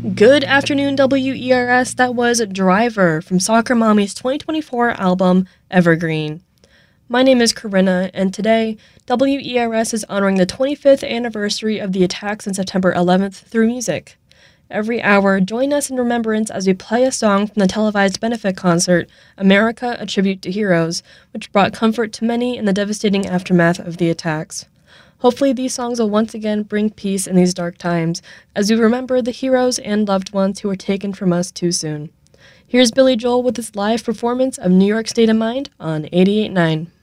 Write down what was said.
Good afternoon, WERS. That was Driver from Soccer Mommy's 2024 album, Evergreen. My name is Corinna, and today, WERS is honoring the 25th anniversary of the attacks on September 11th through music. Every hour, join us in remembrance as we play a song from the televised benefit concert, America, A Tribute to Heroes, which brought comfort to many in the devastating aftermath of the attacks. Hopefully these songs will once again bring peace in these dark times, as we remember the heroes and loved ones who were taken from us too soon. Here's Billy Joel with his live performance of New York State of Mind on 88.9.